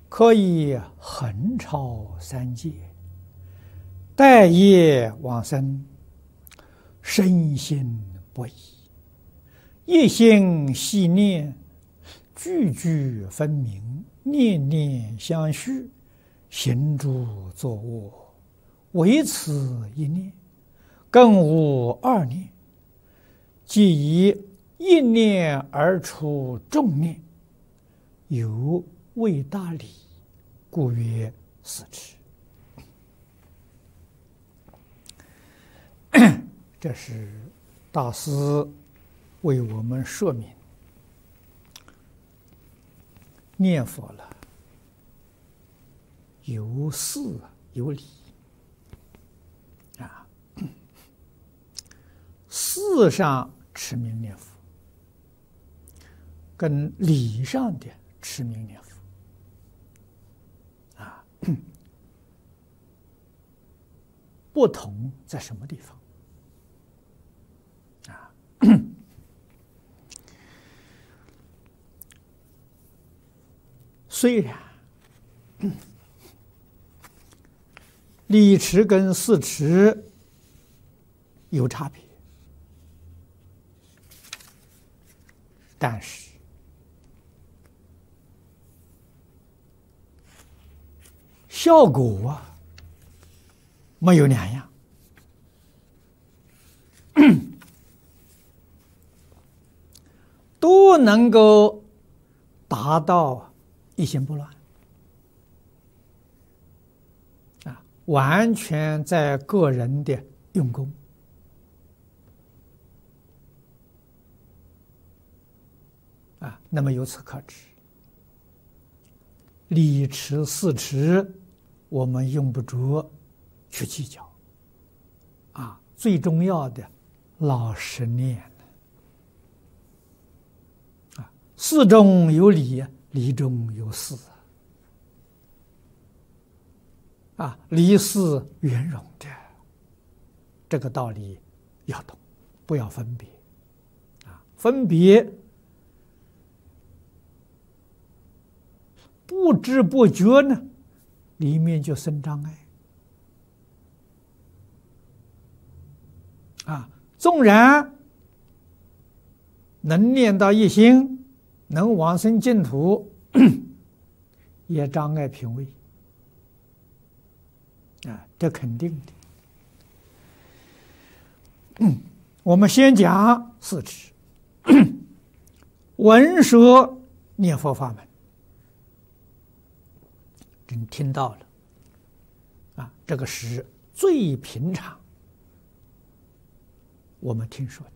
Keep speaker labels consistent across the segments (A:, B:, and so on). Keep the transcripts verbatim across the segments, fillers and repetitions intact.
A: 可以横超三界，待业往生，深信不疑，一心系念，句句分明，念念相续，行住坐卧，唯此一念，更无二念，即以一念而出众念，有为大理，故曰四持。这是大师为我们说明念佛了，有事有理啊。事上持名念佛，跟理上的持名念佛啊，不同在什么地方？啊，虽然理持跟事持有差别，但是效果啊没有两样。都能够达到一心不乱啊，完全在个人的用功啊。那么由此可知，理持事持我们用不着去计较啊，最重要的老实念。事中有理，理中有事啊，理事圆融的，这个道理要懂，不要分别啊，分别不知不觉呢，里面就生障碍啊。纵然能念到一心，能往生净土，也障碍品位啊，这肯定的。嗯，我们先讲四持，闻说念佛法门，你听到了啊，这个是最平常我们听说的。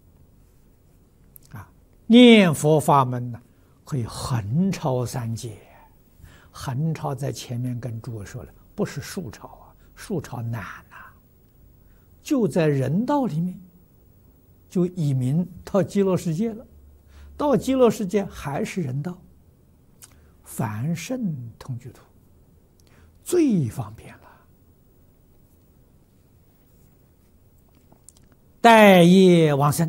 A: 念佛法门呢，可以横超三界，横超在前面跟诸位说了，不是竖超啊，竖超难啊，就在人道里面，就移民到极乐世界了，到极乐世界还是人道，凡圣同居土，最方便了。待业往生。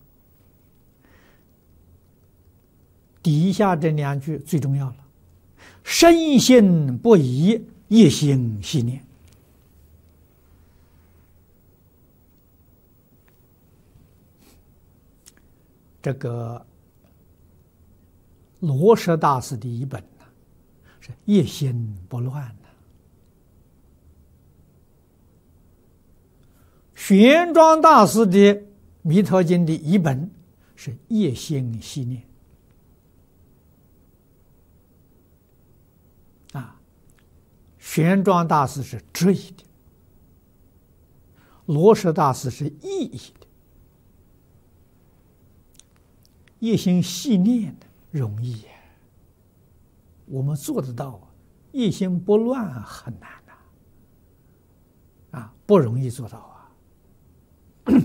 A: 底下这两句最重要了，深信不疑，一心系念。这个罗什大师的译本呢，是一心不乱的。玄奘大师的《弥陀经》的译本是一心系念。玄奘大师是直译的，罗什大师是意译的。一心系念的容易呀，我们做得到啊，一心不乱很难呐，啊，不容易做到啊。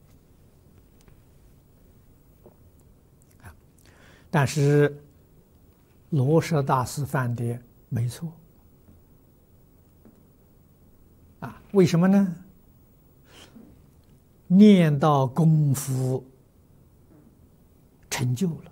A: 但是罗什大师犯的没错。啊，为什么呢？念到功夫成就了，